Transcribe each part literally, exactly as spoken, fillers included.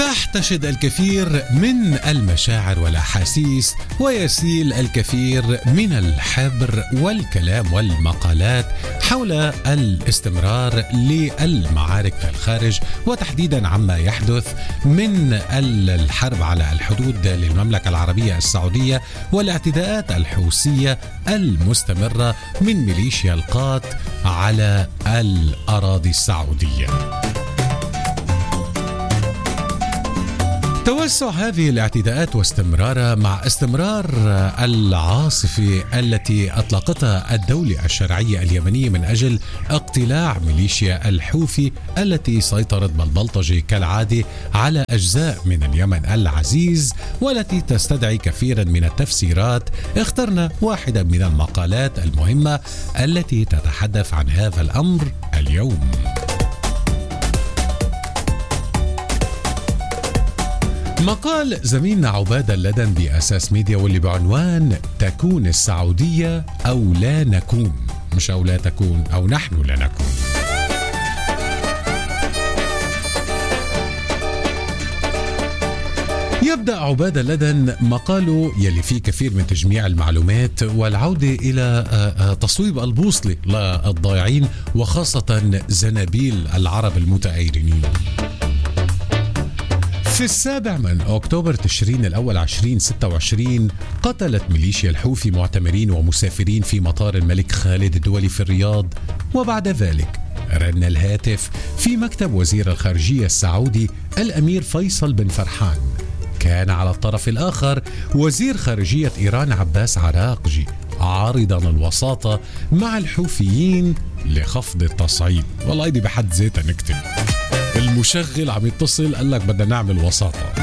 تحتشد الكثير من المشاعر والأحاسيس، ويسيل الكثير من الحبر والكلام والمقالات حول الاستمرار للمعارك في الخارج، وتحديدا عما يحدث من الحرب على الحدود للمملكة العربية السعودية والاعتداءات الحوثية المستمرة من ميليشيا القات على الأراضي السعودية. توسع هذه الاعتداءات واستمرارها مع استمرار العاصفة التي أطلقتها الدولة الشرعية اليمنية من أجل اقتلاع ميليشيا الحوثي التي سيطرت بالبلطجة كالعادة على أجزاء من اليمن العزيز، والتي تستدعي كثيرا من التفسيرات. اخترنا واحدة من المقالات المهمة التي تتحدث عن هذا الأمر اليوم. مقال زميلنا عبادة اللدن بأساس ميديا واللي بعنوان تكون السعودية أو لا نكون، مش أو لا تكون أو نحن لا نكون. يبدأ عبادة اللدن مقاله يلي فيه كثير من تجميع المعلومات والعودة إلى تصويب البوصلة للضائعين وخاصة زنابيل العرب المتآيرين. في السابع من أكتوبر تشرين الأول عشرين ستة وعشرين قتلت ميليشيا الحوثي معتمرين ومسافرين في مطار الملك خالد الدولي في الرياض، وبعد ذلك رن الهاتف في مكتب وزير الخارجية السعودي الأمير فيصل بن فرحان. كان على الطرف الآخر وزير خارجية إيران عباس عراقجي عارضا الوساطة مع الحوثيين لخفض التصعيد. والله دي بحد ذاتها نكتة. المشغل عم يتصل قال لك بدنا نعمل وساطة.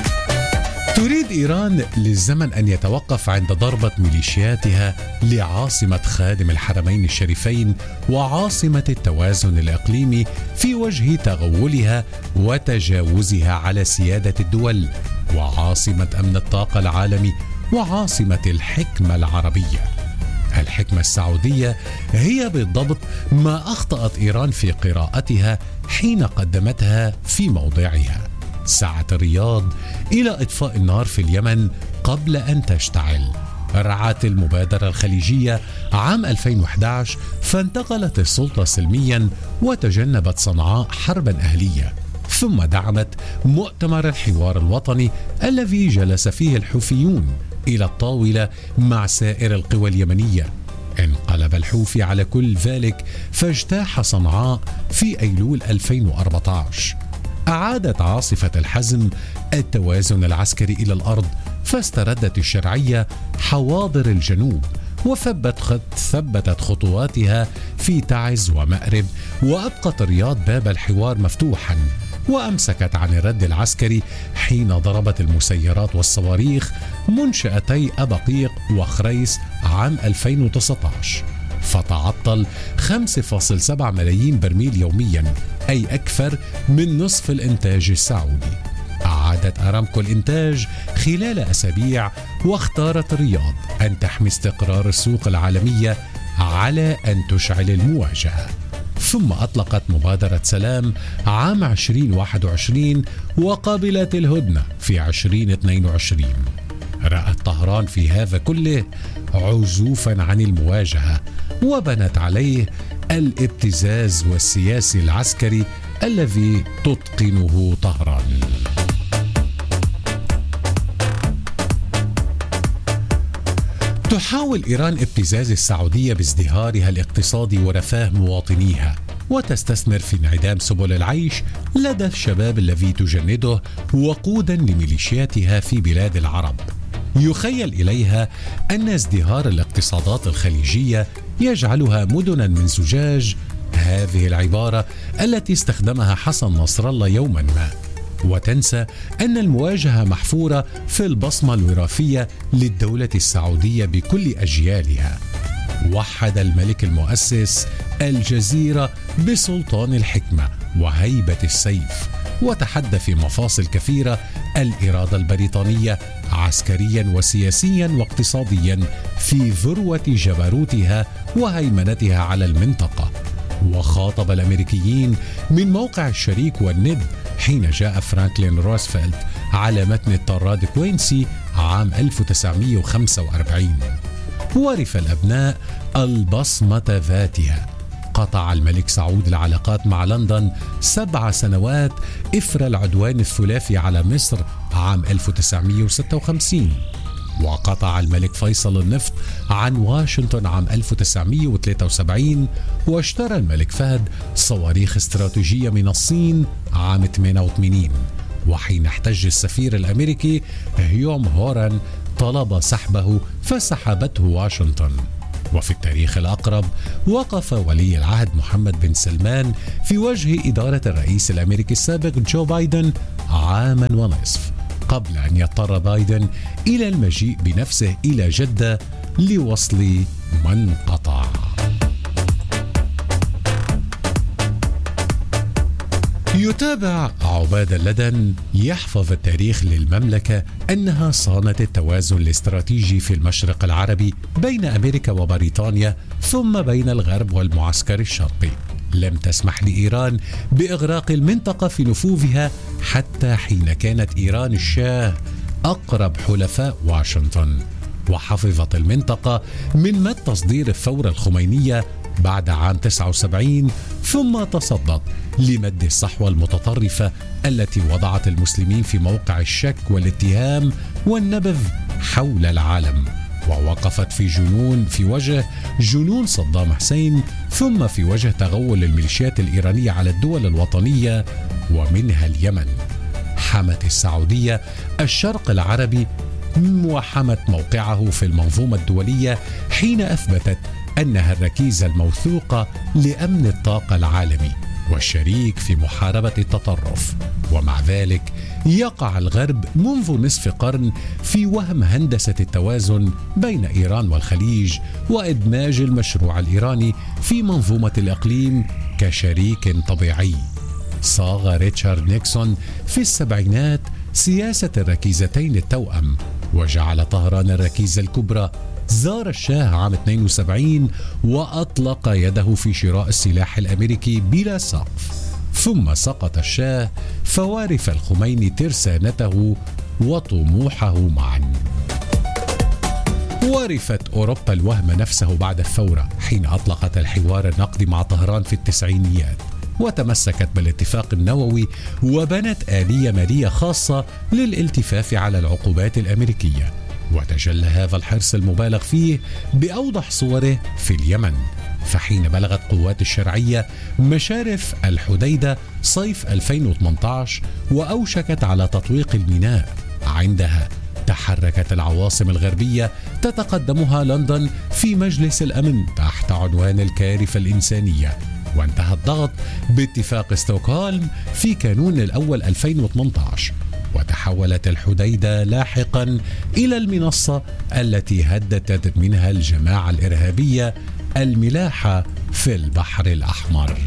تريد إيران للزمن أن يتوقف عند ضربة ميليشياتها لعاصمة خادم الحرمين الشريفين وعاصمة التوازن الإقليمي في وجه تغولها وتجاوزها على سيادة الدول، وعاصمة أمن الطاقة العالمي، وعاصمة الحكمة العربية. الحكمة السعودية هي بالضبط ما أخطأت إيران في قراءتها حين قدمتها في موضعها. سعت الرياض إلى إطفاء النار في اليمن قبل أن تشتعل. رعت المبادرة الخليجية عام ألفين وأحد عشر فانتقلت السلطة سلميا وتجنبت صنعاء حربا أهلية، ثم دعمت مؤتمر الحوار الوطني الذي جلس فيه الحوثيون إلى الطاولة مع سائر القوى اليمنية. انقلب الحوثي على كل ذلك فاجتاح صنعاء في أيلول ألفين وأربعة عشر. أعادت عاصفة الحزم التوازن العسكري إلى الأرض، فاستردت الشرعية حواضر الجنوب، وثبت خط ثبتت خطواتها في تعز ومأرب، وأبقت الرياض باب الحوار مفتوحا، وأمسكت عن الرد العسكري حين ضربت المسيرات والصواريخ منشأتي أبقيق وخريس عام ألفين وتسعة عشر، فتعطل خمسة فاصلة سبعة ملايين برميل يوميا، أي أكثر من نصف الإنتاج السعودي. أعادت أرامكو الإنتاج خلال أسابيع، واختارت الرياض أن تحمي استقرار السوق العالمية على أن تشعل المواجهة. ثم أطلقت مبادرة سلام عام عشرين واحد وعشرين وقابلت الهدنة في عشرين اثنين وعشرين. رأت طهران في هذا كله عزوفا عن المواجهة، وبنت عليه الابتزاز والسياسي العسكري الذي تتقنه طهران. تحاول إيران ابتزاز السعودية بازدهارها الاقتصادي ورفاه مواطنيها، وتستثمر في انعدام سبل العيش لدى الشباب الذي تجنده وقودا لميليشياتها في بلاد العرب. يخيل إليها أن ازدهار الاقتصادات الخليجية يجعلها مدنا من زجاج، هذه العبارة التي استخدمها حسن نصر الله يوما ما، وتنسى أن المواجهة محفورة في البصمة الوراثية للدولة السعودية بكل أجيالها. وحد الملك المؤسس الجزيرة بسلطان الحكمة وهيبة السيف، وتحدى في مفاصل كثيرة الإرادة البريطانية عسكريا وسياسيا واقتصاديا في ذروة جبروتها وهيمنتها على المنطقة. وخاطب الأمريكيين من موقع الشريك والند حين جاء فرانكلين روزفلت على متن الطراد كوينسي عام ألف وتسعمائة وخمسة وأربعين. ورث الأبناء البصمة ذاتها. قطع الملك سعود العلاقات مع لندن سبع سنوات إثر العدوان الثلاثي على مصر عام ألف وتسعمائة وستة وخمسين. وقطع الملك فيصل النفط عن واشنطن عام ألف وتسعمائة وثلاثة وسبعين. واشترى الملك فهد صواريخ استراتيجية من الصين عام ثمانية وثمانين. وحين احتج السفير الأمريكي هيوم هورن طلب سحبه فسحبته واشنطن. وفي التاريخ الأقرب وقف ولي العهد محمد بن سلمان في وجه إدارة الرئيس الأمريكي السابق جو بايدن عاما ونصف، قبل أن يضطر بايدن إلى المجيء بنفسه إلى جدة لوصل من قطع. يتابع عباد اللدن يحفظ التاريخ للمملكة أنها صانت التوازن الاستراتيجي في المشرق العربي بين أمريكا وبريطانيا ثم بين الغرب والمعسكر الشرقي. لم تسمح لإيران بإغراق المنطقة في نفوذها حتى حين كانت إيران الشاه أقرب حلفاء واشنطن. وحفظت المنطقة من مد تصدير الثورة الخمينية بعد عام تسعة وسبعين، ثم تصدت لمد الصحوة المتطرفة التي وضعت المسلمين في موقع الشك والاتهام والنبذ حول العالم، ووقفت في جنون في وجه جنون صدام حسين، ثم في وجه تغول الميليشيات الإيرانية على الدول الوطنية ومنها اليمن. حمت السعودية الشرق العربي وحمت موقعه في المنظومة الدولية حين أثبتت أنها الركيزة الموثوقة لأمن الطاقة العالمي والشريك في محاربة التطرف. ومع ذلك يقع الغرب منذ نصف قرن في وهم هندسة التوازن بين إيران والخليج وإدماج المشروع الإيراني في منظومة الإقليم كشريك طبيعي. صاغ ريتشارد نيكسون في السبعينات سياسة الركيزتين التوأم وجعل طهران الركيزة الكبرى. زار الشاه عام اثنين وسبعين وأطلق يده في شراء السلاح الأمريكي بلا سقف، ثم سقط الشاه فوارث الخميني ترسانته وطموحه معا. ورثت أوروبا الوهم نفسه بعد الثورة حين أطلقت الحوار النقدي مع طهران في التسعينيات، وتمسكت بالاتفاق النووي وبنت آلية مالية خاصة للالتفاف على العقوبات الأمريكية. وتجلى هذا الحرص المبالغ فيه بأوضح صوره في اليمن، فحين بلغت قوات الشرعية مشارف الحديدة صيف ألفين وثمانية عشر وأوشكت على تطويق الميناء، عندها تحركت العواصم الغربية تتقدمها لندن في مجلس الأمن تحت عنوان الكارثة الإنسانية، وانتهى الضغط باتفاق ستوكهولم في كانون الأول ألفين وثمانية عشر. وتحولت الحديدة لاحقا إلى المنصة التي هددت منها الجماعة الإرهابية الملاحة في البحر الأحمر.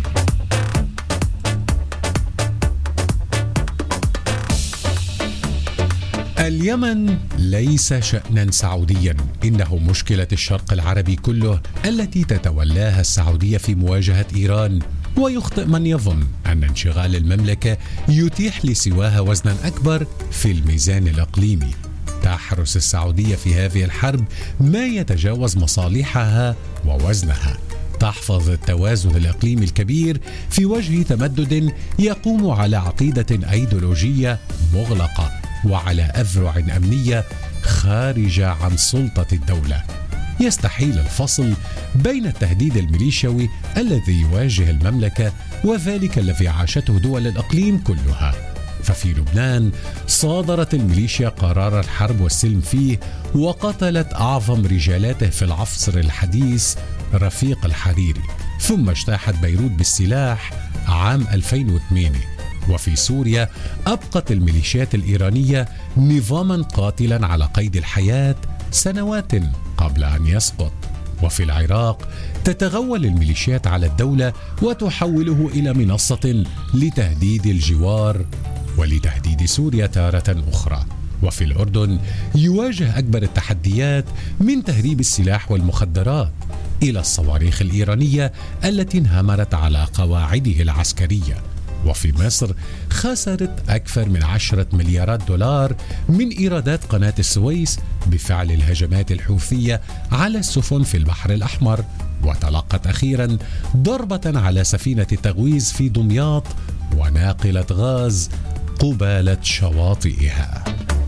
اليمن ليس شأنا سعوديا، إنه مشكلة الشرق العربي كله التي تتولاها السعودية في مواجهة إيران. ويخطئ من يظن أن انشغال المملكة يتيح لسواها وزنا أكبر في الميزان الإقليمي. تحرس السعودية في هذه الحرب ما يتجاوز مصالحها ووزنها. تحفظ التوازن الإقليمي الكبير في وجه تمدد يقوم على عقيدة أيديولوجية مغلقة وعلى أذرع أمنية خارجة عن سلطة الدولة. يستحيل الفصل بين التهديد الميليشيوي الذي يواجه المملكة وذلك الذي عاشته دول الإقليم كلها. ففي لبنان صادرت الميليشيا قرار الحرب والسلم فيه وقتلت أعظم رجالاته في العصر الحديث رفيق الحريري، ثم اجتاحت بيروت بالسلاح عام ألفين وثمانية. وفي سوريا أبقت الميليشيات الإيرانية نظاما قاتلا على قيد الحياة سنوات قبل أن يسقط. وفي العراق تتغول الميليشيات على الدولة وتحوله إلى منصة لتهديد الجوار ولتهديد سوريا تارة أخرى. وفي الأردن يواجه أكبر التحديات من تهريب السلاح والمخدرات إلى الصواريخ الإيرانية التي انهمرت على قواعده العسكرية. وفي مصر خسرت أكثر من عشرة مليارات دولار من إيرادات قناة السويس بفعل الهجمات الحوثية على السفن في البحر الأحمر، وتلقت أخيرا ضربة على سفينة التغويز في دمياط وناقلة غاز قبالة شواطئها.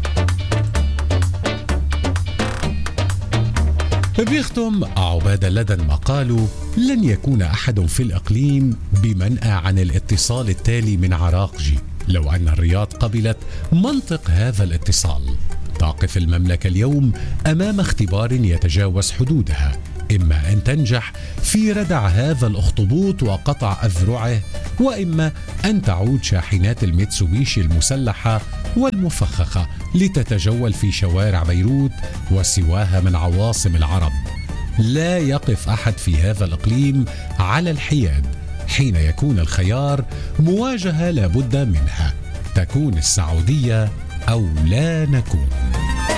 بيختم عبادة لدن مقاله: لن يكون أحد في الإقليم بمنأى عن الاتصال التالي من عراقجي لو أن الرياض قبلت منطق هذا الاتصال. تقف المملكة اليوم أمام اختبار يتجاوز حدودها، إما أن تنجح في ردع هذا الأخطبوط وقطع أذرعه، وإما أن تعود شاحنات الميتسوبيشي المسلحة والمفخخة لتتجول في شوارع بيروت وسواها من عواصم العرب. لا يقف أحد في هذا الإقليم على الحياد حين يكون الخيار مواجهة لابد منها، تكون السعودية أو لا نكون.